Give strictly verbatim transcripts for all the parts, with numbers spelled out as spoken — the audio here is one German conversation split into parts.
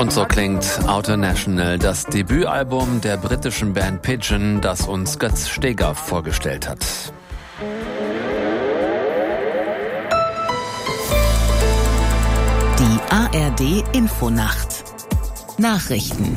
Und so klingt Outer National, das Debütalbum der britischen Band Pigeon, das uns Götz Steger vorgestellt hat. Die A R D Infonacht. Nachrichten.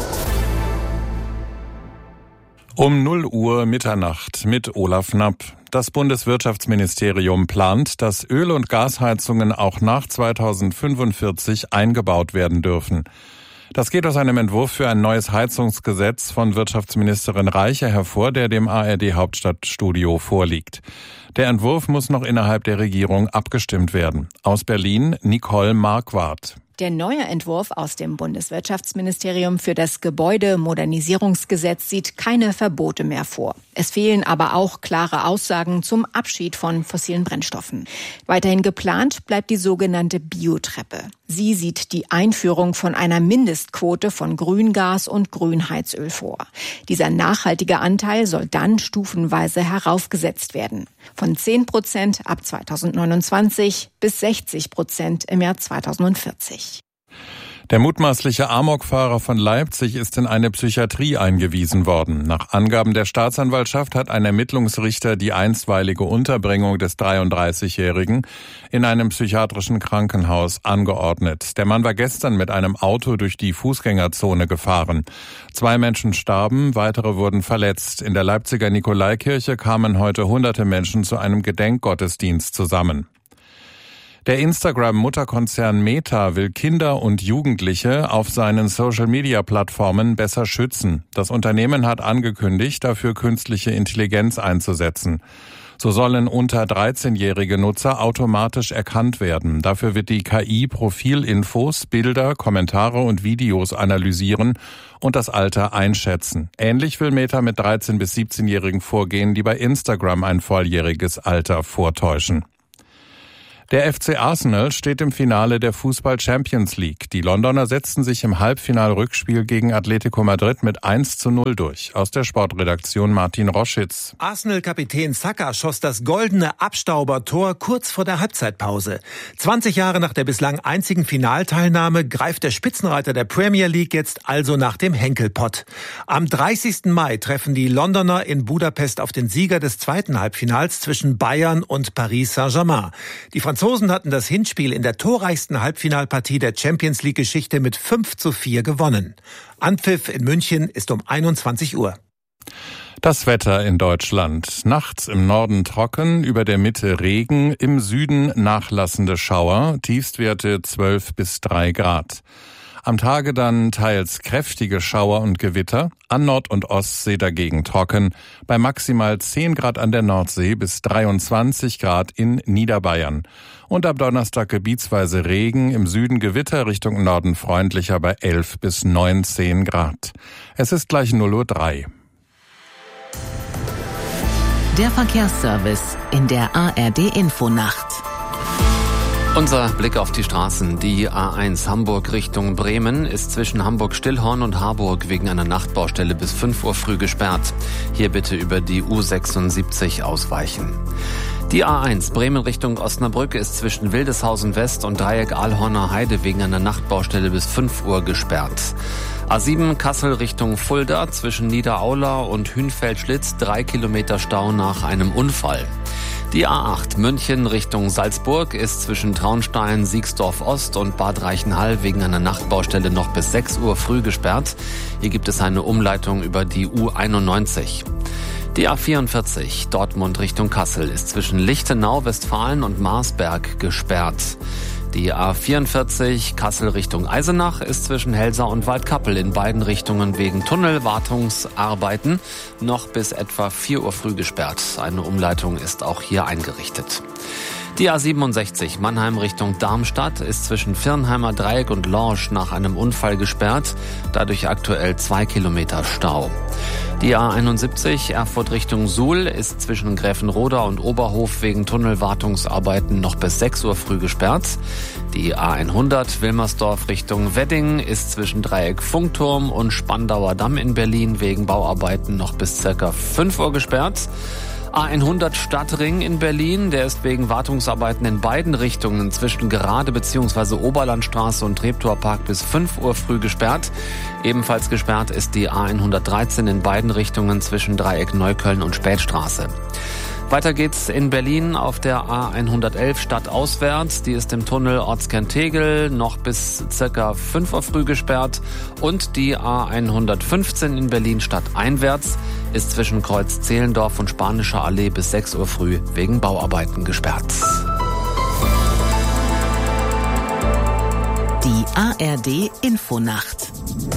Um null Uhr Mitternacht mit Olaf Knapp. Das Bundeswirtschaftsministerium plant, dass Öl- und Gasheizungen auch nach zweitausendfünfundvierzig eingebaut werden dürfen. Das geht aus einem Entwurf für ein neues Heizungsgesetz von Wirtschaftsministerin Reiche hervor, der dem A R D Hauptstadtstudio vorliegt. Der Entwurf muss noch innerhalb der Regierung abgestimmt werden. Aus Berlin Nicole Marquardt. Der neue Entwurf aus dem Bundeswirtschaftsministerium für das Gebäudemodernisierungsgesetz sieht keine Verbote mehr vor. Es fehlen aber auch klare Aussagen zum Abschied von fossilen Brennstoffen. Weiterhin geplant bleibt die sogenannte Biotreppe. Sie sieht die Einführung von einer Mindestquote von Grüngas und Grünheizöl vor. Dieser nachhaltige Anteil soll dann stufenweise heraufgesetzt werden. Von zehn Prozent ab zweitausendneunundzwanzig bis sechzig Prozent im Jahr zweitausendvierzig. Der mutmaßliche Amokfahrer von Leipzig ist in eine Psychiatrie eingewiesen worden. Nach Angaben der Staatsanwaltschaft hat ein Ermittlungsrichter die einstweilige Unterbringung des dreiunddreißigjährigen in einem psychiatrischen Krankenhaus angeordnet. Der Mann war gestern mit einem Auto durch die Fußgängerzone gefahren. Zwei Menschen starben, weitere wurden verletzt. In der Leipziger Nikolaikirche kamen heute hunderte Menschen zu einem Gedenkgottesdienst zusammen. Der Instagram-Mutterkonzern Meta will Kinder und Jugendliche auf seinen Social-Media-Plattformen besser schützen. Das Unternehmen hat angekündigt, dafür künstliche Intelligenz einzusetzen. So sollen unter dreizehnjährige Nutzer automatisch erkannt werden. Dafür wird die K I Profilinfos, Bilder, Kommentare und Videos analysieren und das Alter einschätzen. Ähnlich will Meta mit dreizehn- bis siebzehnjährigen vorgehen, die bei Instagram ein volljähriges Alter vortäuschen. Der F C Arsenal steht im Finale der Fußball-Champions League. Die Londoner setzten sich im Halbfinal-Rückspiel gegen Atletico Madrid mit eins zu null durch. Aus der Sportredaktion Martin Roschitz. Arsenal-Kapitän Saka schoss das goldene Abstaubertor kurz vor der Halbzeitpause. zwanzig Jahre nach der bislang einzigen Finalteilnahme greift der Spitzenreiter der Premier League jetzt also nach dem Henkelpott. Am dreißigsten Mai treffen die Londoner in Budapest auf den Sieger des zweiten Halbfinals zwischen Bayern und Paris Saint-Germain. Die Franzosen hatten das Hinspiel in der torreichsten Halbfinalpartie der Champions League-Geschichte mit fünf zu vier gewonnen. Anpfiff in München ist um einundzwanzig Uhr. Das Wetter in Deutschland. Nachts im Norden trocken, über der Mitte Regen, im Süden nachlassende Schauer, Tiefstwerte zwölf bis drei Grad. Am Tage dann teils kräftige Schauer und Gewitter, an Nord- und Ostsee dagegen trocken, bei maximal zehn Grad an der Nordsee bis dreiundzwanzig Grad in Niederbayern. Und ab Donnerstag gebietsweise Regen, im Süden Gewitter, Richtung Norden freundlicher bei elf bis neunzehn Grad. Es ist gleich null Uhr drei. Der Verkehrsservice in der A R D Infonacht. Unser Blick auf die Straßen. Die A eins Hamburg Richtung Bremen ist zwischen Hamburg-Stillhorn und Harburg wegen einer Nachtbaustelle bis fünf Uhr früh gesperrt. Hier bitte über die U sechsundsiebzig ausweichen. Die A eins Bremen Richtung Osnabrück ist zwischen Wildeshausen West und Dreieck Ahlhorner Heide wegen einer Nachtbaustelle bis fünf Uhr gesperrt. A sieben Kassel Richtung Fulda zwischen Niederaula und Hünfeld-Schlitz drei Kilometer Stau nach einem Unfall. Die A acht München Richtung Salzburg ist zwischen Traunstein, Siegsdorf Ost und Bad Reichenhall wegen einer Nachtbaustelle noch bis sechs Uhr früh gesperrt. Hier gibt es eine Umleitung über die U einundneunzig. Die A vierundvierzig Dortmund Richtung Kassel ist zwischen Lichtenau, Westfalen und Marsberg gesperrt. Die A vierundvierzig Kassel Richtung Eisenach ist zwischen Helsa und Waldkappel in beiden Richtungen wegen Tunnelwartungsarbeiten noch bis etwa vier Uhr früh gesperrt. Eine Umleitung ist auch hier eingerichtet. Die A siebenundsechzig Mannheim Richtung Darmstadt ist zwischen Firnheimer Dreieck und Lorsch nach einem Unfall gesperrt, dadurch aktuell zwei Kilometer Stau. Die A einundsiebzig Erfurt Richtung Suhl ist zwischen Gräfenroda und Oberhof wegen Tunnelwartungsarbeiten noch bis sechs Uhr früh gesperrt. Die A hundert Wilmersdorf Richtung Wedding ist zwischen Dreieck Funkturm und Spandauer Damm in Berlin wegen Bauarbeiten noch bis circa fünf Uhr gesperrt. A hundert Stadtring in Berlin, der ist wegen Wartungsarbeiten in beiden Richtungen zwischen Gerade- bzw. Oberlandstraße und Treptower-Park bis fünf Uhr früh gesperrt. Ebenfalls gesperrt ist die A hundertdreizehn in beiden Richtungen zwischen Dreieck Neukölln und Spätstraße. Weiter geht's in Berlin auf der A hundertelf stadtauswärts. Die ist im Tunnel Ortskern-Tegel noch bis circa fünf Uhr früh gesperrt. Und die A hundertfünfzehn in Berlin stadteinwärts ist zwischen Kreuz Zehlendorf und Spanischer Allee bis sechs Uhr früh wegen Bauarbeiten gesperrt. Die A R D Infonacht.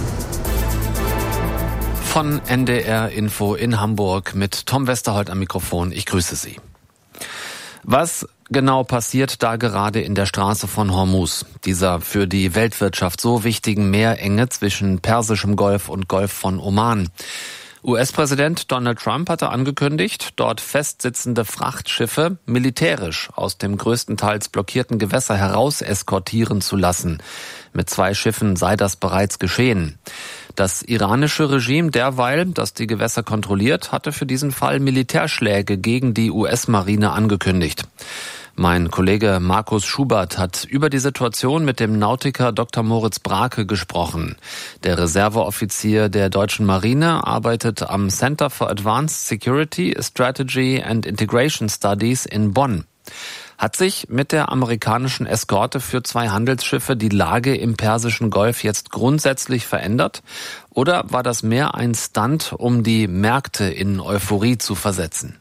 Von N D R Info in Hamburg mit Tom Westerholt am Mikrofon. Ich grüße Sie. Was genau passiert da gerade in der Straße von Hormuz, dieser für die Weltwirtschaft so wichtigen Meerenge zwischen Persischem Golf und Golf von Oman? U S-Präsident Donald Trump hatte angekündigt, dort festsitzende Frachtschiffe militärisch aus dem größtenteils blockierten Gewässer heraus eskortieren zu lassen. Mit zwei Schiffen sei das bereits geschehen. Das iranische Regime derweil, das die Gewässer kontrolliert, hatte für diesen Fall Militärschläge gegen die U S-Marine angekündigt. Mein Kollege Markus Schubert hat über die Situation mit dem Nautiker Doktor Moritz Brake gesprochen. Der Reserveoffizier der deutschen Marine arbeitet am Center for Advanced Security, Strategy and Integration Studies in Bonn. Hat sich mit der amerikanischen Eskorte für zwei Handelsschiffe die Lage im Persischen Golf jetzt grundsätzlich verändert? Oder war das mehr ein Stunt, um die Märkte in Euphorie zu versetzen?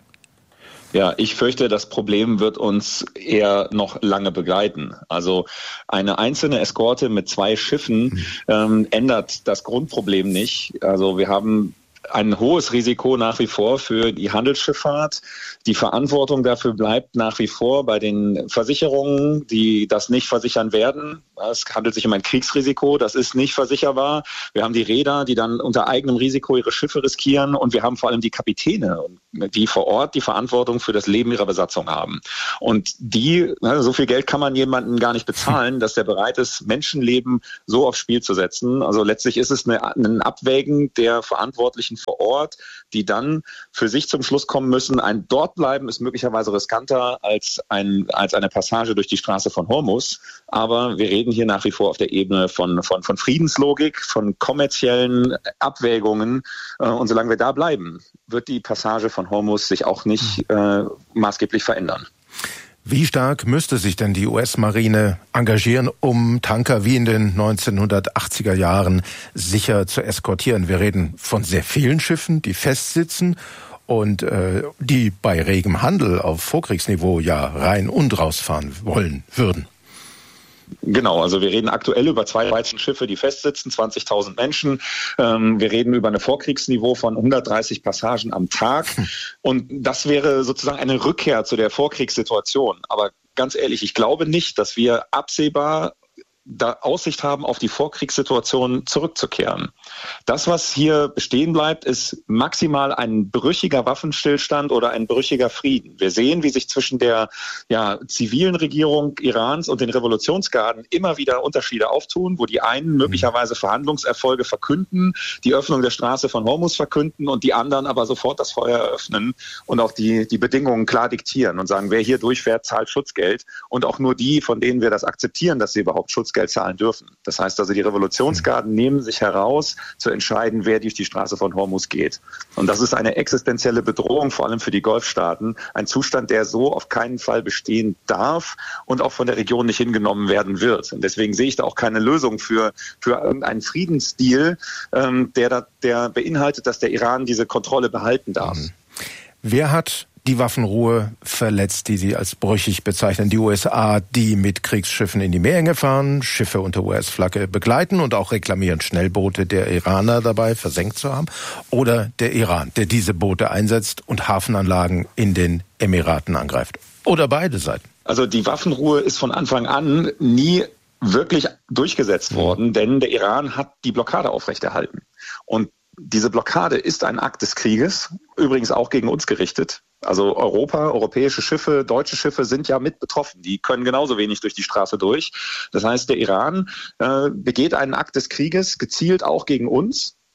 Ja, ich fürchte, das Problem wird uns eher noch lange begleiten. Also eine einzelne Eskorte mit zwei Schiffen ähm, ändert das Grundproblem nicht. Also wir haben ein hohes Risiko nach wie vor für die Handelsschifffahrt. Die Verantwortung dafür bleibt nach wie vor bei den Versicherungen, die das nicht versichern werden. Es handelt sich um ein Kriegsrisiko, das ist nicht versicherbar. Wir haben die Reeder, die dann unter eigenem Risiko ihre Schiffe riskieren, und wir haben vor allem die Kapitäne, die vor Ort die Verantwortung für das Leben ihrer Besatzung haben. Und die, so viel Geld kann man jemandem gar nicht bezahlen, dass der bereit ist, Menschenleben so aufs Spiel zu setzen. Also letztlich ist es eine, ein Abwägen der Verantwortlichen vor Ort, die dann für sich zum Schluss kommen müssen, ein dort bleiben ist möglicherweise riskanter als, ein, als eine Passage durch die Straße von Hormuz. Aber wir reden hier nach wie vor auf der Ebene von, von, von Friedenslogik, von kommerziellen Abwägungen. Und solange wir da bleiben, wird die Passage von Hormuz sich auch nicht äh, maßgeblich verändern. Wie stark müsste sich denn die U S-Marine engagieren, um Tanker wie in den neunzehnhundertachtziger Jahren sicher zu eskortieren? Wir reden von sehr vielen Schiffen, die festsitzen und äh, die bei regem Handel auf Vorkriegsniveau ja rein und rausfahren wollen würden. Genau, also wir reden aktuell über zwei weitere Schiffe, die festsitzen, zwanzigtausend Menschen. Ähm, wir reden über ein Vorkriegsniveau von hundertdreißig Passagen am Tag. Und das wäre sozusagen eine Rückkehr zu der Vorkriegssituation. Aber ganz ehrlich, ich glaube nicht, dass wir absehbar da Aussicht haben, auf die Vorkriegssituation zurückzukehren. Das, was hier bestehen bleibt, ist maximal ein brüchiger Waffenstillstand oder ein brüchiger Frieden. Wir sehen, wie sich zwischen der ja, zivilen Regierung Irans und den Revolutionsgarden immer wieder Unterschiede auftun, wo die einen möglicherweise Verhandlungserfolge verkünden, die Öffnung der Straße von Hormuz verkünden und die anderen aber sofort das Feuer eröffnen und auch die, die Bedingungen klar diktieren und sagen, wer hier durchfährt, zahlt Schutzgeld, und auch nur die, von denen wir das akzeptieren, dass sie überhaupt Schutzgeld zahlen dürfen. Das heißt also, die Revolutionsgarden nehmen sich heraus, zu entscheiden, wer durch die Straße von Hormuz geht. Und das ist eine existenzielle Bedrohung, vor allem für die Golfstaaten. Ein Zustand, der so auf keinen Fall bestehen darf und auch von der Region nicht hingenommen werden wird. Und deswegen sehe ich da auch keine Lösung für, für irgendeinen Friedensdeal, ähm, der, da, der beinhaltet, dass der Iran diese Kontrolle behalten darf. Wer hat die Waffenruhe verletzt, die Sie als brüchig bezeichnen? Die U S A, die mit Kriegsschiffen in die Meerenge fahren, Schiffe unter U S-Flagge begleiten und auch reklamieren, Schnellboote der Iraner dabei versenkt zu haben? Oder der Iran, der diese Boote einsetzt und Hafenanlagen in den Emiraten angreift? Oder beide Seiten? Also die Waffenruhe ist von Anfang an nie wirklich durchgesetzt worden, mhm. denn der Iran hat die Blockade aufrechterhalten. Und diese Blockade ist ein Akt des Krieges, übrigens auch gegen uns gerichtet. Also Europa, europäische Schiffe, deutsche Schiffe sind ja mit betroffen. Die können genauso wenig durch die Straße durch. Das heißt, der Iran äh, begeht einen Akt des Krieges, gezielt auch gegen uns.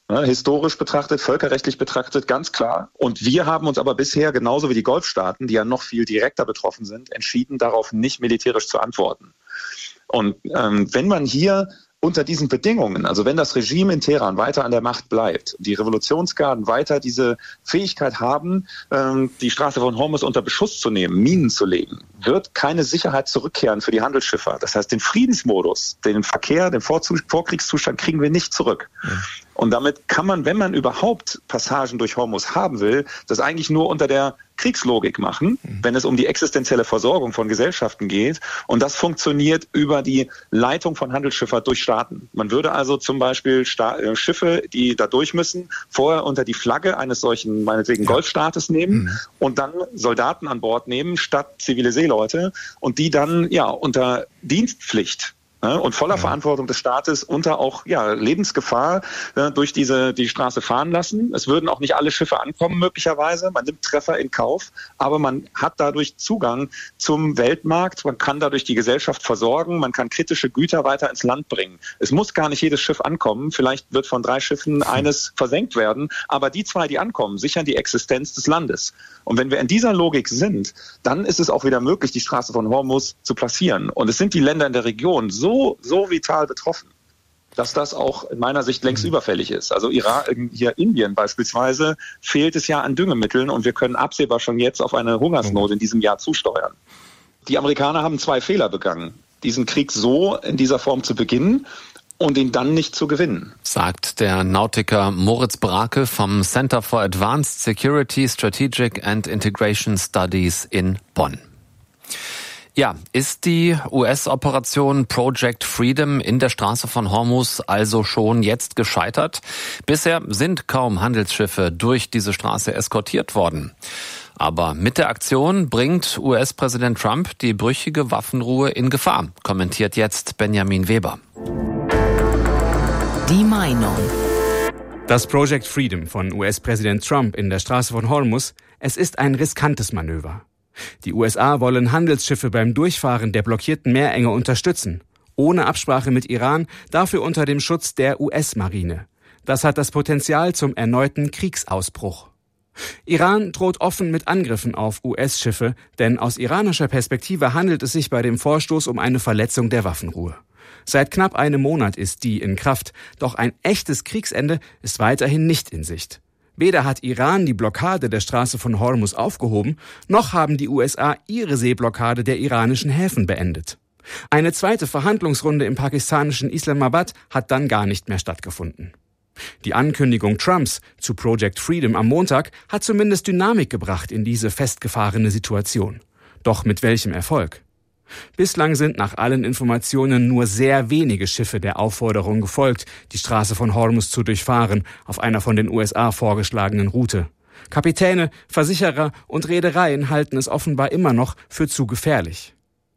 Ja, historisch betrachtet, völkerrechtlich betrachtet, ganz klar. Und wir haben uns aber bisher, genauso wie die Golfstaaten, die ja noch viel direkter betroffen sind, entschieden, darauf nicht militärisch zu antworten. Und ähm, wenn man hier unter diesen Bedingungen, also wenn das Regime in Teheran weiter an der Macht bleibt, die Revolutionsgarden weiter diese Fähigkeit haben, ähm, die Straße von Hormuz unter Beschuss zu nehmen, Minen zu legen, wird keine Sicherheit zurückkehren für die Handelsschiffer. Das heißt, den Friedensmodus, den Verkehr, den Vorzu- Vorkriegszustand kriegen wir nicht zurück. Ja. Und damit kann man, wenn man überhaupt Passagen durch Hormuz haben will, das eigentlich nur unter der Kriegslogik machen, wenn es um die existenzielle Versorgung von Gesellschaften geht. Und das funktioniert über die Leitung von Handelsschifffahrt durch Staaten. Man würde also zum Beispiel Sta- äh, Schiffe, die da durch müssen, vorher unter die Flagge eines solchen, meinetwegen Golfstaates nehmen mhm. und dann Soldaten an Bord nehmen, statt zivile Seeleute und die dann ja unter Dienstpflicht und voller ja. Verantwortung des Staates unter auch ja, Lebensgefahr äh, durch diese die Straße fahren lassen. Es würden auch nicht alle Schiffe ankommen möglicherweise. Man nimmt Treffer in Kauf, aber man hat dadurch Zugang zum Weltmarkt. Man kann dadurch die Gesellschaft versorgen. Man kann kritische Güter weiter ins Land bringen. Es muss gar nicht jedes Schiff ankommen. Vielleicht wird von drei Schiffen eines versenkt werden. Aber die zwei, die ankommen, sichern die Existenz des Landes. Und wenn wir in dieser Logik sind, dann ist es auch wieder möglich, die Straße von Hormuz zu passieren. Und es sind die Länder in der Region so So, so vital betroffen, dass das auch in meiner Sicht längst mhm. überfällig ist. Also Iran, hier Indien beispielsweise, fehlt es ja an Düngemitteln und wir können absehbar schon jetzt auf eine Hungersnot in diesem Jahr zusteuern. Die Amerikaner haben zwei Fehler begangen, diesen Krieg so in dieser Form zu beginnen und ihn dann nicht zu gewinnen. Sagt der Nautiker Moritz Brake vom Center for Advanced Security, Strategic and Integration Studies in Bonn. Ja, ist die U S-Operation Project Freedom in der Straße von Hormuz also schon jetzt gescheitert? Bisher sind kaum Handelsschiffe durch diese Straße eskortiert worden. Aber mit der Aktion bringt U S-Präsident Trump die brüchige Waffenruhe in Gefahr, kommentiert jetzt Benjamin Weber. Die Meinung. Das Project Freedom von U S-Präsident Trump in der Straße von Hormuz, es ist ein riskantes Manöver. Die U S A wollen Handelsschiffe beim Durchfahren der blockierten Meerenge unterstützen, ohne Absprache mit Iran, dafür unter dem Schutz der U S-Marine. Das hat das Potenzial zum erneuten Kriegsausbruch. Iran droht offen mit Angriffen auf U S-Schiffe, denn aus iranischer Perspektive handelt es sich bei dem Vorstoß um eine Verletzung der Waffenruhe. Seit knapp einem Monat ist die in Kraft, doch ein echtes Kriegsende ist weiterhin nicht in Sicht. Weder hat Iran die Blockade der Straße von Hormuz aufgehoben, noch haben die U S A ihre Seeblockade der iranischen Häfen beendet. Eine zweite Verhandlungsrunde im pakistanischen Islamabad hat dann gar nicht mehr stattgefunden. Die Ankündigung Trumps zu Project Freedom am Montag hat zumindest Dynamik gebracht in diese festgefahrene Situation. Doch mit welchem Erfolg? Bislang sind nach allen Informationen nur sehr wenige Schiffe der Aufforderung gefolgt, die Straße von Hormuz zu durchfahren, auf einer von den U S A vorgeschlagenen Route. Kapitäne, Versicherer und Reedereien halten es offenbar immer noch für zu gefährlich.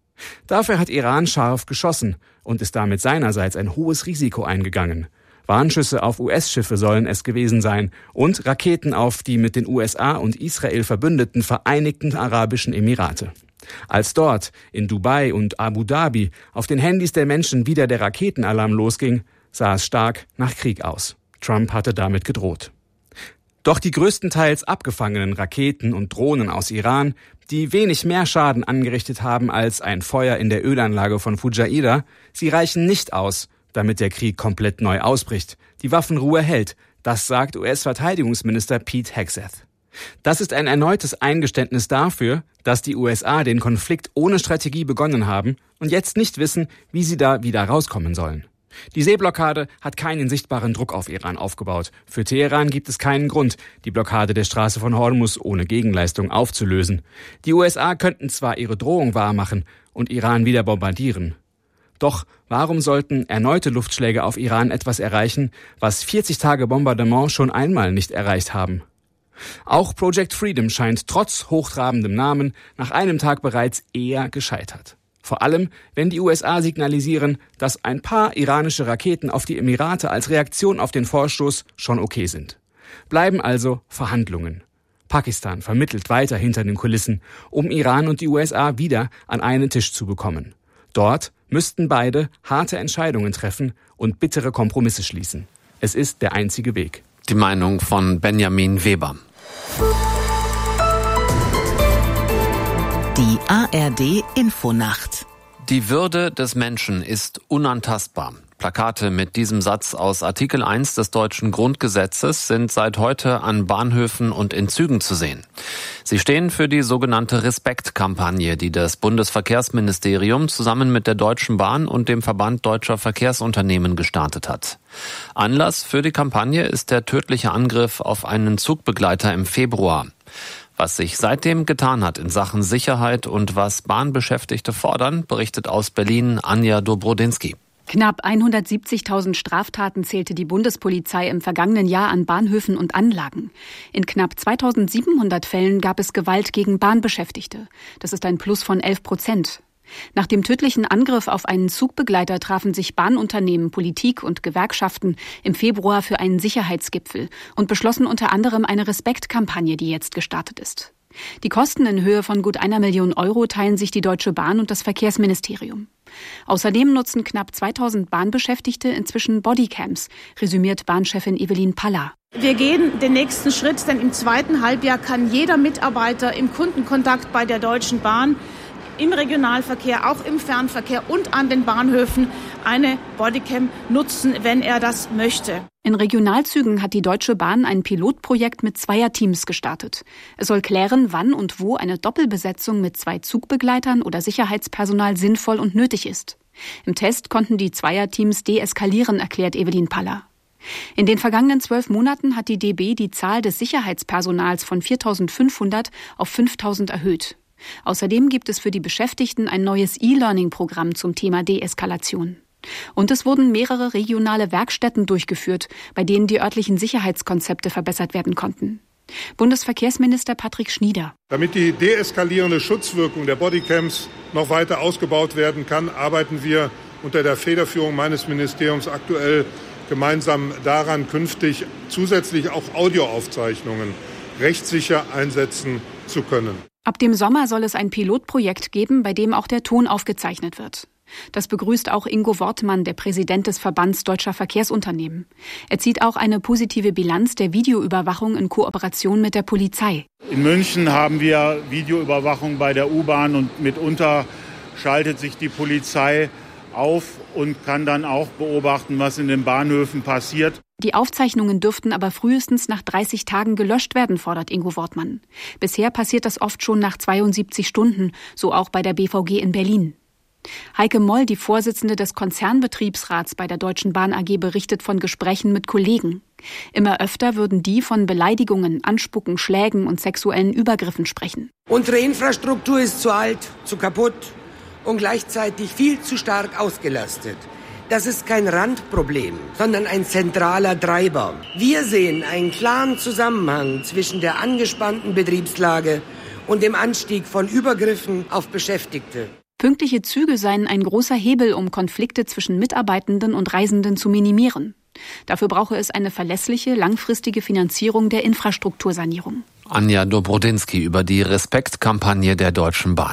Dafür hat Iran scharf geschossen und ist damit seinerseits ein hohes Risiko eingegangen. Warnschüsse auf U S-Schiffe sollen es gewesen sein und Raketen auf die mit den U S A und Israel verbündeten Vereinigten Arabischen Emirate. Als dort, in Dubai und Abu Dhabi, auf den Handys der Menschen wieder der Raketenalarm losging, sah es stark nach Krieg aus. Trump hatte damit gedroht. Doch die größtenteils abgefangenen Raketen und Drohnen aus Iran, die wenig mehr Schaden angerichtet haben als ein Feuer in der Ölanlage von Fujairah, sie reichen nicht aus, damit der Krieg komplett neu ausbricht. Die Waffenruhe hält, das sagt U S-Verteidigungsminister Pete Hegseth. Das ist ein erneutes Eingeständnis dafür, dass die U S A den Konflikt ohne Strategie begonnen haben und jetzt nicht wissen, wie sie da wieder rauskommen sollen. Die Seeblockade hat keinen sichtbaren Druck auf Iran aufgebaut. Für Teheran gibt es keinen Grund, die Blockade der Straße von Hormuz ohne Gegenleistung aufzulösen. Die U S A könnten zwar ihre Drohung wahrmachen und Iran wieder bombardieren. Doch warum sollten erneute Luftschläge auf Iran etwas erreichen, was vierzig Tage Bombardement schon einmal nicht erreicht haben? Auch Project Freedom scheint trotz hochtrabendem Namen nach einem Tag bereits eher gescheitert. Vor allem, wenn die U S A signalisieren, dass ein paar iranische Raketen auf die Emirate als Reaktion auf den Vorstoß schon okay sind. Bleiben also Verhandlungen. Pakistan vermittelt weiter hinter den Kulissen, um Iran und die U S A wieder an einen Tisch zu bekommen. Dort müssten beide harte Entscheidungen treffen und bittere Kompromisse schließen. Es ist der einzige Weg. Die Meinung von Benjamin Weber. Die A R D Infonacht. Die Würde des Menschen ist unantastbar. Plakate mit diesem Satz aus Artikel eins des deutschen Grundgesetzes sind seit heute an Bahnhöfen und in Zügen zu sehen. Sie stehen für die sogenannte Respekt-Kampagne, die das Bundesverkehrsministerium zusammen mit der Deutschen Bahn und dem Verband Deutscher Verkehrsunternehmen gestartet hat. Anlass für die Kampagne ist der tödliche Angriff auf einen Zugbegleiter im Februar. Was sich seitdem getan hat in Sachen Sicherheit und was Bahnbeschäftigte fordern, berichtet aus Berlin Anja Dobrodinsky. Knapp hundertsiebzigtausend Straftaten zählte die Bundespolizei im vergangenen Jahr an Bahnhöfen und Anlagen. In knapp zweitausendsiebenhundert Fällen gab es Gewalt gegen Bahnbeschäftigte. Das ist ein Plus von elf Prozent. Nach dem tödlichen Angriff auf einen Zugbegleiter trafen sich Bahnunternehmen, Politik und Gewerkschaften im Februar für einen Sicherheitsgipfel und beschlossen unter anderem eine Respektkampagne, die jetzt gestartet ist. Die Kosten in Höhe von gut einer Million Euro teilen sich die Deutsche Bahn und das Verkehrsministerium. Außerdem nutzen knapp zweitausend Bahnbeschäftigte inzwischen Bodycams, resümiert Bahnchefin Evelyn Paller. Wir gehen den nächsten Schritt, denn im zweiten Halbjahr kann jeder Mitarbeiter im Kundenkontakt bei der Deutschen Bahn im Regionalverkehr, auch im Fernverkehr und an den Bahnhöfen eine Bodycam nutzen, wenn er das möchte. In Regionalzügen hat die Deutsche Bahn ein Pilotprojekt mit Zweierteams gestartet. Es soll klären, wann und wo eine Doppelbesetzung mit zwei Zugbegleitern oder Sicherheitspersonal sinnvoll und nötig ist. Im Test konnten die Zweierteams deeskalieren, erklärt Evelyn Paller. In den vergangenen zwölf Monaten hat die D B die Zahl des Sicherheitspersonals von viertausendfünfhundert auf fünftausend erhöht. Außerdem gibt es für die Beschäftigten ein neues E-Learning-Programm zum Thema Deeskalation. Und es wurden mehrere regionale Werkstätten durchgeführt, bei denen die örtlichen Sicherheitskonzepte verbessert werden konnten. Bundesverkehrsminister Patrick Schnieder. Damit die deeskalierende Schutzwirkung der Bodycams noch weiter ausgebaut werden kann, arbeiten wir unter der Federführung meines Ministeriums aktuell gemeinsam daran, künftig zusätzlich auch Audioaufzeichnungen rechtssicher einsetzen zu können. Ab dem Sommer soll es ein Pilotprojekt geben, bei dem auch der Ton aufgezeichnet wird. Das begrüßt auch Ingo Wortmann, der Präsident des Verbands Deutscher Verkehrsunternehmen. Er zieht auch eine positive Bilanz der Videoüberwachung in Kooperation mit der Polizei. In München haben wir Videoüberwachung bei der U-Bahn und mitunter schaltet sich die Polizei auf und kann dann auch beobachten, was in den Bahnhöfen passiert. Die Aufzeichnungen dürften aber frühestens nach dreißig Tagen gelöscht werden, fordert Ingo Wortmann. Bisher passiert das oft schon nach zweiundsiebzig Stunden, so auch bei der B V G in Berlin. Heike Moll, die Vorsitzende des Konzernbetriebsrats bei der Deutschen Bahn A G, berichtet von Gesprächen mit Kollegen. Immer öfter würden die von Beleidigungen, Anspucken, Schlägen und sexuellen Übergriffen sprechen. Unsere Infrastruktur ist zu alt, zu kaputt und gleichzeitig viel zu stark ausgelastet. Das ist kein Randproblem, sondern ein zentraler Treiber. Wir sehen einen klaren Zusammenhang zwischen der angespannten Betriebslage und dem Anstieg von Übergriffen auf Beschäftigte. Pünktliche Züge seien ein großer Hebel, um Konflikte zwischen Mitarbeitenden und Reisenden zu minimieren. Dafür brauche es eine verlässliche, langfristige Finanzierung der Infrastruktursanierung. Anja Dobrodinsky über die Respektkampagne der Deutschen Bahn.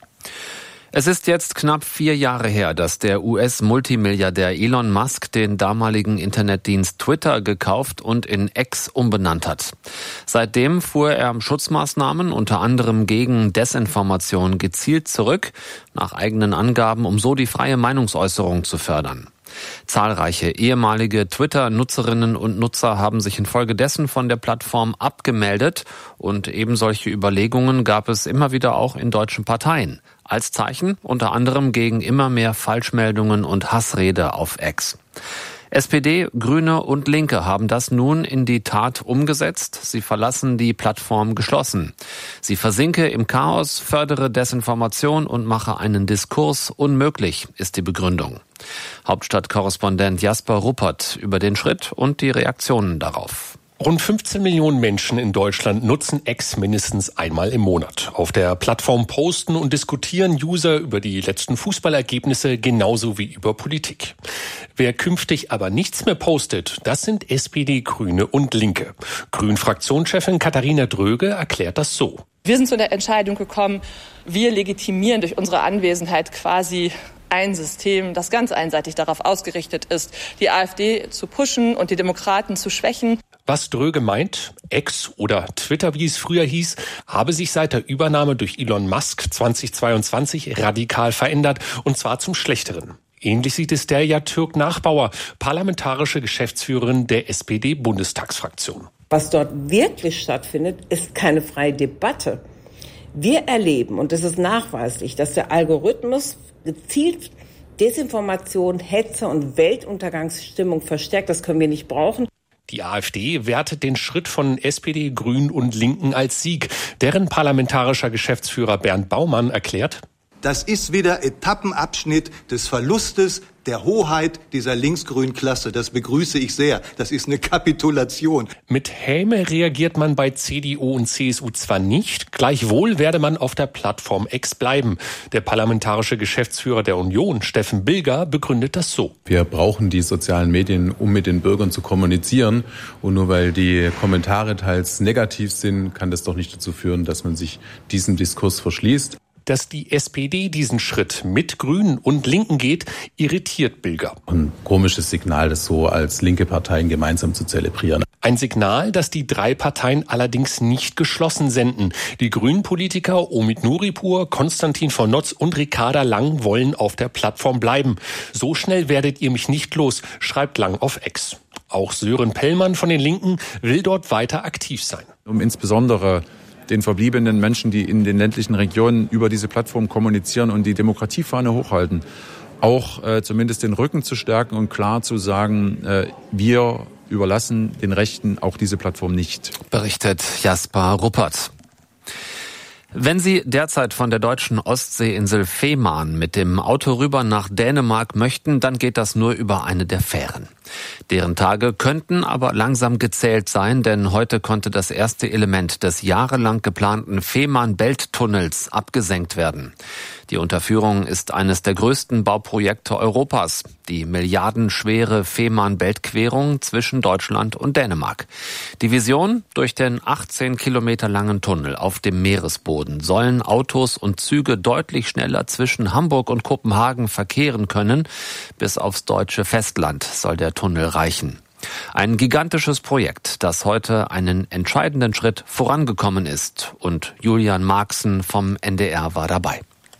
Es ist jetzt knapp vier Jahre her, dass der U S-Multimilliardär Elon Musk den damaligen Internetdienst Twitter gekauft und in X umbenannt hat. Seitdem fuhr er Schutzmaßnahmen unter anderem gegen Desinformation gezielt zurück, nach eigenen Angaben, um so die freie Meinungsäußerung zu fördern. Zahlreiche ehemalige Twitter-Nutzerinnen und Nutzer haben sich infolgedessen von der Plattform abgemeldet und eben solche Überlegungen gab es immer wieder auch in deutschen Parteien. Als Zeichen unter anderem gegen immer mehr Falschmeldungen und Hassrede auf X. S P D, Grüne und Linke haben das nun in die Tat umgesetzt. Sie verlassen die Plattform geschlossen. Sie versinke im Chaos, fördere Desinformation und mache einen Diskurs unmöglich, ist die Begründung. Hauptstadtkorrespondent Jasper Ruppert über den Schritt und die Reaktionen darauf. Rund fünfzehn Millionen Menschen in Deutschland nutzen X mindestens einmal im Monat. Auf der Plattform posten und diskutieren User über die letzten Fußballergebnisse genauso wie über Politik. Wer künftig aber nichts mehr postet, das sind S P D, Grüne und Linke. Grün-Fraktionschefin Katharina Dröge erklärt das so. Wir sind zu der Entscheidung gekommen, wir legitimieren durch unsere Anwesenheit quasi ein System, das ganz einseitig darauf ausgerichtet ist, die AfD zu pushen und die Demokraten zu schwächen. Was Dröge meint, X oder Twitter, wie es früher hieß, habe sich seit der Übernahme durch Elon Musk zweitausendzweiundzwanzig radikal verändert, und zwar zum Schlechteren. Ähnlich sieht es Derya Türk-Nachbauer, parlamentarische Geschäftsführerin der S P D-Bundestagsfraktion. Was dort wirklich stattfindet, ist keine freie Debatte. Wir erleben, und es ist nachweislich, dass der Algorithmus gezielt Desinformation, Hetze und Weltuntergangsstimmung verstärkt. Das können wir nicht brauchen. Die AfD wertet den Schritt von S P D, Grünen und Linken als Sieg. Deren parlamentarischer Geschäftsführer Bernd Baumann erklärt: Das ist wieder Etappenabschnitt des Verlustes der Hoheit dieser linksgrünen Klasse. Das begrüße ich sehr. Das ist eine Kapitulation. Mit Häme reagiert man bei C D U und C S U zwar nicht, gleichwohl werde man auf der Plattform X bleiben. Der parlamentarische Geschäftsführer der Union, Steffen Bilger, begründet das so. Wir brauchen die sozialen Medien, um mit den Bürgern zu kommunizieren. Und nur weil die Kommentare teils negativ sind, kann das doch nicht dazu führen, dass man sich diesem Diskurs verschließt. Dass die S P D diesen Schritt mit Grünen und Linken geht, irritiert Bilger. Ein komisches Signal, das so als linke Parteien gemeinsam zu zelebrieren. Ein Signal, das die drei Parteien allerdings nicht geschlossen senden. Die Grünen-Politiker Omid Nuripur, Konstantin von Notz und Ricarda Lang wollen auf der Plattform bleiben. So schnell werdet ihr mich nicht los, schreibt Lang auf X. Auch Sören Pellmann von den Linken will dort weiter aktiv sein. Um insbesondere den verbliebenen Menschen, die in den ländlichen Regionen über diese Plattform kommunizieren und die Demokratiefahne hochhalten, auch äh, zumindest den Rücken zu stärken und klar zu sagen, äh, wir überlassen den Rechten auch diese Plattform nicht. Berichtet Jasper Ruppert. Wenn Sie derzeit von der deutschen Ostseeinsel Fehmarn mit dem Auto rüber nach Dänemark möchten, dann geht das nur über eine der Fähren. Deren Tage könnten aber langsam gezählt sein, denn heute konnte das erste Element des jahrelang geplanten Fehmarn-Belt-Tunnels abgesenkt werden. Die Unterführung ist eines der größten Bauprojekte Europas, die milliardenschwere Fehmarn-Belt-Querung zwischen Deutschland und Dänemark. Die Vision: durch den achtzehn Kilometer langen Tunnel auf dem Meeresboden sollen Autos und Züge deutlich schneller zwischen Hamburg und Kopenhagen verkehren können. Bis aufs deutsche Festland soll der Tunnel reichen. Ein gigantisches Projekt, das heute einen entscheidenden Schritt vorangekommen ist. Und Julian Marxen vom N D R war dabei.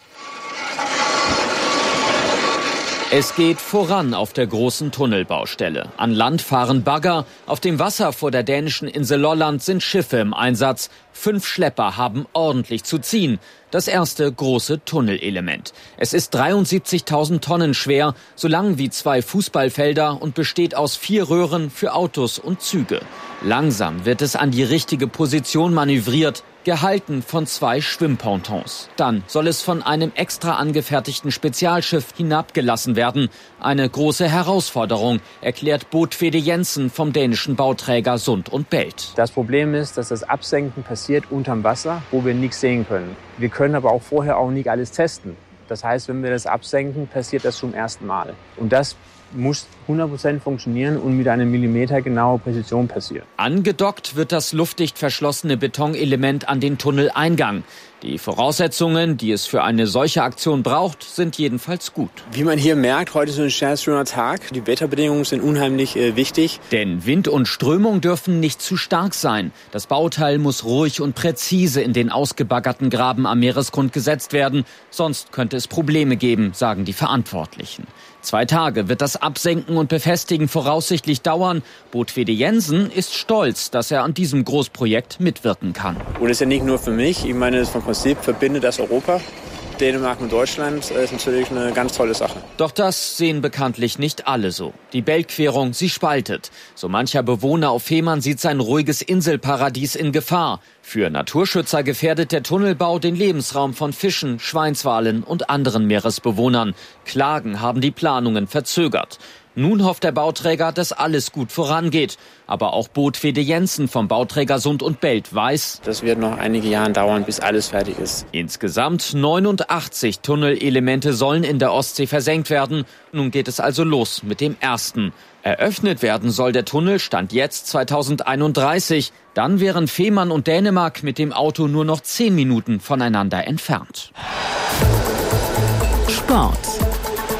Es geht voran auf der großen Tunnelbaustelle. An Land fahren Bagger, auf dem Wasser vor der dänischen Insel Lolland sind Schiffe im Einsatz. Fünf Schlepper haben ordentlich zu ziehen. Das erste große Tunnelelement. Es ist dreiundsiebzigtausend Tonnen schwer, so lang wie zwei Fußballfelder und besteht aus vier Röhren für Autos und Züge. Langsam wird es an die richtige Position manövriert, gehalten von zwei Schwimmpontons. Dann soll es von einem extra angefertigten Spezialschiff hinabgelassen werden. Eine große Herausforderung, erklärt Bodfede Jensen vom dänischen Bauträger Sund und Belt. Das Problem ist, dass das Absenken passiert unterm Wasser, wo wir nichts sehen können. Wir können aber auch vorher auch nicht alles testen. Das heißt, wenn wir das absenken, passiert das zum ersten Mal. Und das muss hundert Prozent funktionieren und mit einer millimetergenauen Präzision passieren. Angedockt wird das luftdicht verschlossene Betonelement an den Tunneleingang. Die Voraussetzungen, die es für eine solche Aktion braucht, sind jedenfalls gut. Wie man hier merkt, heute ist ein sehr schöner Tag. Die Wetterbedingungen sind unheimlich äh, wichtig. Denn Wind und Strömung dürfen nicht zu stark sein. Das Bauteil muss ruhig und präzise in den ausgebaggerten Graben am Meeresgrund gesetzt werden. Sonst könnte es Probleme geben, sagen die Verantwortlichen. Zwei Tage wird das Absenken und Befestigen voraussichtlich dauern. Bodfede Jensen ist stolz, dass er an diesem Großprojekt mitwirken kann. Und es ist ja nicht nur für mich. Ich meine, vom Prinzip verbindet das Europa. Dänemark und Deutschland ist natürlich eine ganz tolle Sache. Doch das sehen bekanntlich nicht alle so. Die Beltquerung, sie spaltet. So mancher Bewohner auf Fehmarn sieht sein ruhiges Inselparadies in Gefahr. Für Naturschützer gefährdet der Tunnelbau den Lebensraum von Fischen, Schweinswalen und anderen Meeresbewohnern. Klagen haben die Planungen verzögert. Nun hofft der Bauträger, dass alles gut vorangeht. Aber auch Bodfede Jensen vom Bauträger Sund und Belt weiß, das wird noch einige Jahre dauern, bis alles fertig ist. Insgesamt neunundachtzig Tunnelelemente sollen in der Ostsee versenkt werden. Nun geht es also los mit dem ersten. Eröffnet werden soll der Tunnel Stand jetzt zweitausendeinunddreißig. Dann wären Fehmarn und Dänemark mit dem Auto nur noch zehn Minuten voneinander entfernt. Sport.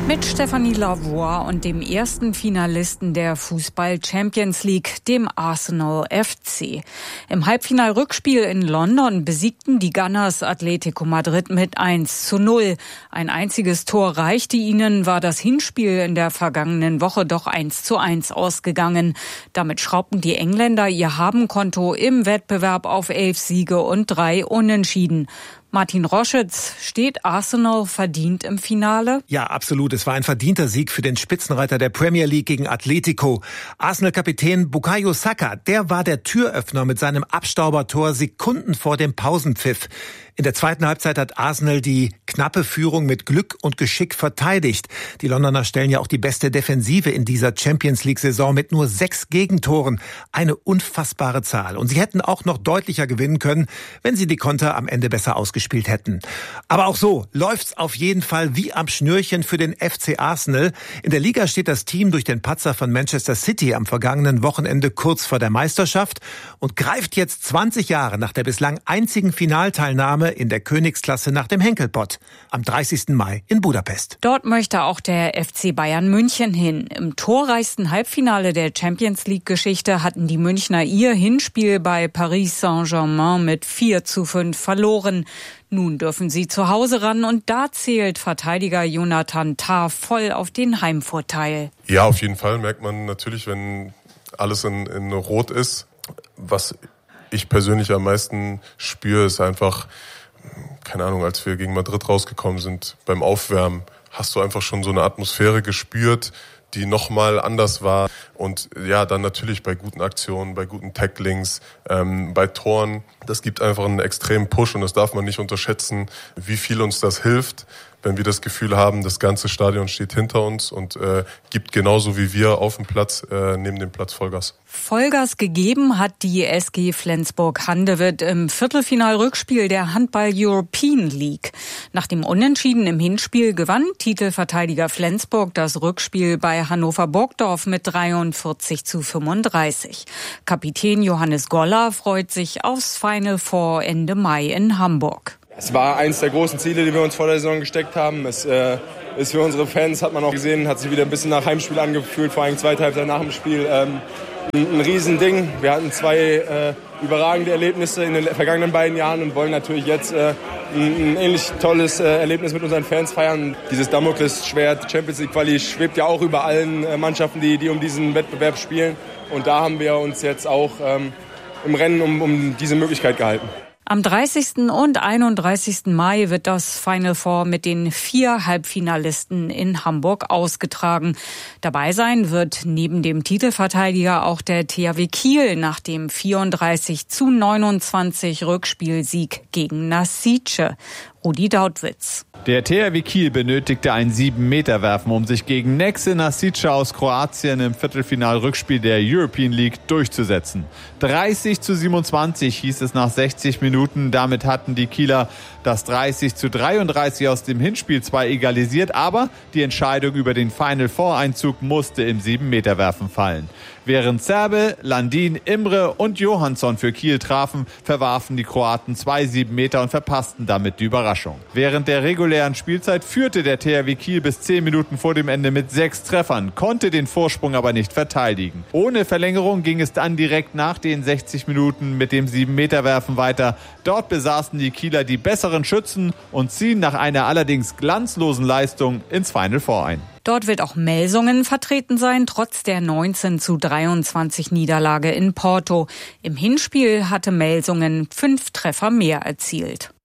Mit Stefanie Lavoie und dem ersten Finalisten der Fußball-Champions League, dem Arsenal F C. Im Halbfinal-Rückspiel in London besiegten die Gunners Atletico Madrid mit eins zu null. Ein einziges Tor reichte ihnen, war das Hinspiel in der vergangenen Woche doch eins zu eins ausgegangen. Damit schraubten die Engländer ihr Habenkonto im Wettbewerb auf elf Siege und drei Unentschieden. Martin Roschitz, steht Arsenal verdient im Finale? Ja, absolut. Es war ein verdienter Sieg für den Spitzenreiter der Premier League gegen Atletico. Arsenal-Kapitän Bukayo Saka, der war der Türöffner mit seinem Abstaubertor Sekunden vor dem Pausenpfiff. In der zweiten Halbzeit hat Arsenal die knappe Führung mit Glück und Geschick verteidigt. Die Londoner stellen ja auch die beste Defensive in dieser Champions-League-Saison mit nur sechs Gegentoren. Eine unfassbare Zahl. Und sie hätten auch noch deutlicher gewinnen können, wenn sie die Konter am Ende besser ausgespielt hätten. Aber auch so läuft's auf jeden Fall wie am Schnürchen für den F C Arsenal. In der Liga steht das Team durch den Patzer von Manchester City am vergangenen Wochenende kurz vor der Meisterschaft und greift jetzt zwanzig Jahre nach der bislang einzigen Finalteilnahme in der Königsklasse nach dem Henkelpott am dreißigsten Mai in Budapest. Dort möchte auch der F C Bayern München hin. Im torreichsten Halbfinale der Champions League-Geschichte hatten die Münchner ihr Hinspiel bei Paris Saint-Germain mit vier zu fünf verloren. Nun dürfen sie zu Hause ran und da zählt Verteidiger Jonathan Tah voll auf den Heimvorteil. Ja, auf jeden Fall merkt man natürlich, wenn alles in, in Rot ist. Was ich persönlich am meisten spüre, ist einfach, keine Ahnung, als wir gegen Madrid rausgekommen sind, beim Aufwärmen, hast du einfach schon so eine Atmosphäre gespürt, die nochmal anders war. Und ja, dann natürlich bei guten Aktionen, bei guten Tacklings, ähm, bei Toren. Das gibt einfach einen extremen Push und das darf man nicht unterschätzen, wie viel uns das hilft, wenn wir das Gefühl haben, das ganze Stadion steht hinter uns und äh, gibt genauso wie wir auf dem Platz, äh, neben dem Platz Vollgas. Vollgas gegeben hat die S G Flensburg-Handewitt im Viertelfinal-Rückspiel der Handball-European League. Nach dem Unentschieden im Hinspiel gewann Titelverteidiger Flensburg das Rückspiel bei Hannover-Burgdorf mit dreiundvierzig zu fünfunddreißig. Kapitän Johannes Goller freut sich aufs Final Four Ende Mai in Hamburg. Es war eins der großen Ziele, die wir uns vor der Saison gesteckt haben. Es äh, ist für unsere Fans, hat man auch gesehen, hat sich wieder ein bisschen nach Heimspiel angefühlt, vor allem zweite Halbzeit nach dem Spiel. Ähm, ein, ein Riesending. Wir hatten zwei äh, überragende Erlebnisse in den vergangenen beiden Jahren und wollen natürlich jetzt äh, ein, ein ähnlich tolles äh, Erlebnis mit unseren Fans feiern. Dieses Damoklesschwert Champions League Quali schwebt ja auch über allen äh, Mannschaften, die, die um diesen Wettbewerb spielen. Und da haben wir uns jetzt auch ähm, im Rennen um, um diese Möglichkeit gehalten. Am dreißigsten und einunddreißigsten Mai wird das Final Four mit den vier Halbfinalisten in Hamburg ausgetragen. Dabei sein wird neben dem Titelverteidiger auch der T H W Kiel nach dem vierunddreißig zu neunundzwanzig Rückspielsieg gegen Nasice. Rudi Dautwitz. Der T H W Kiel benötigte ein sieben-Meter-Werfen, um sich gegen Nexe Nasice aus Kroatien im Viertelfinal-Rückspiel der European League durchzusetzen. dreißig zu siebenundzwanzig hieß es nach sechzig Minuten. Damit hatten die Kieler das dreißig zu dreiunddreißig aus dem Hinspiel zwar egalisiert, aber die Entscheidung über den Final-Four-Einzug musste im sieben-Meter-Werfen fallen. Während Zerbe, Landin, Imre und Johansson für Kiel trafen, verwarfen die Kroaten zwei Sieben-Meter und verpassten damit die Überraschung. Während der regulären Spielzeit führte der T H W Kiel bis zehn Minuten vor dem Ende mit sechs Treffern, konnte den Vorsprung aber nicht verteidigen. Ohne Verlängerung ging es dann direkt nach den sechzig Minuten mit dem Sieben-Meter-Werfen weiter. Dort besaßen die Kieler die besseren Schützen und ziehen nach einer allerdings glanzlosen Leistung ins Final Four ein. Dort wird auch Melsungen vertreten sein, trotz der neunzehn zu dreiundzwanzig Niederlage in Porto. Im Hinspiel hatte Melsungen fünf Treffer mehr erzielt.